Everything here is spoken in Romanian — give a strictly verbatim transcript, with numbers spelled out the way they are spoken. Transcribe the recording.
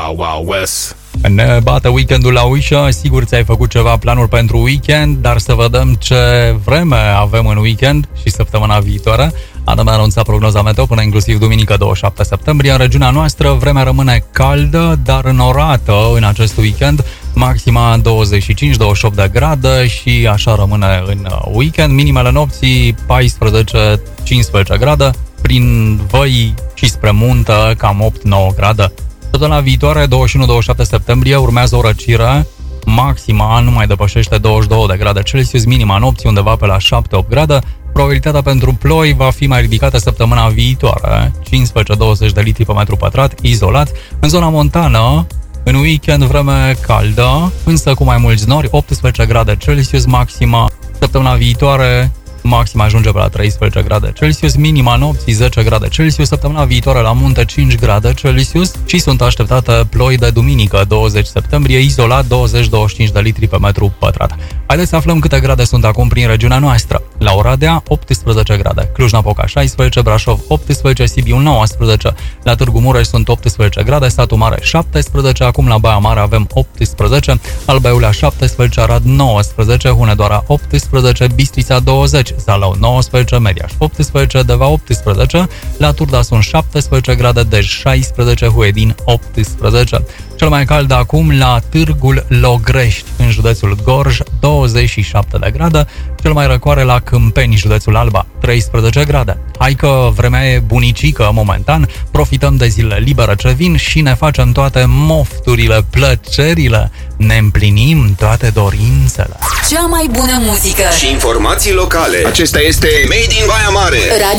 Wild Wild West. Ne bate weekendul la ușă, sigur ți-ai făcut ceva planuri pentru weekend, dar să vedem ce vreme avem în weekend și săptămâna viitoare. Adam a anunțat prognoza meteo până inclusiv duminică douăzeci și șapte septembrie. În regiunea noastră vremea rămâne caldă, dar înorată în acest weekend, maxima douăzeci și cinci douăzeci și opt de grade și așa rămâne în weekend. Minimele nopții paisprezece cincisprezece grade, prin văi și spre muntă cam opt nouă grade. Săptămâna viitoare, douăzeci și unu douăzeci și șapte septembrie, urmează o răcire. Maxima nu mai depășește douăzeci și două de grade Celsius, minima nopții undeva pe la șapte opt grade. Probabilitatea pentru ploi va fi mai ridicată săptămâna viitoare, cincisprezece douăzeci de litri pe metru pătrat, izolat. În zona montană, în weekend, vreme caldă, însă cu mai mulți nori, optsprezece grade Celsius, maxima. Săptămâna viitoare, maxima ajunge pe la treisprezece grade Celsius, minima nopții zece grade Celsius, săptămâna viitoare la munte cinci grade Celsius și sunt așteptate ploi de duminică douăzeci septembrie, izolat douăzeci douăzeci și cinci de litri pe metru pătrat. Haideți să aflăm câte grade sunt acum prin regiunea noastră. La Oradea, optsprezece grade, Cluj-Napoca șaisprezece, Brașov optsprezece, Sibiu nouăsprezece, la Târgu Mureș sunt optsprezece grade, Satu Mare șaptesprezece, acum la Baia Mare avem optsprezece, Alba Iulia șaptesprezece, Arad nouăsprezece, Hunedoara optsprezece, Bistrița douăzeci, Zalău nouăsprezece, Mediaș optsprezece, Deva optsprezece, la Turda sunt șaptesprezece grade, Dej șaisprezece, Huedin optsprezece. Cel mai cald acum la Târgul Logrești, în județul Gorj, douăzeci și șapte de grade, cel mai răcoare la Câmpeni, județul Alba, treisprezece grade. Hai că vremea e bunicică momentan, profităm de zilele libere ce vin și ne facem toate mofturile, plăcerile, ne împlinim toate dorințele. Cea mai bună muzică Și informații locale. Acesta este Made in Baia Mare. Radio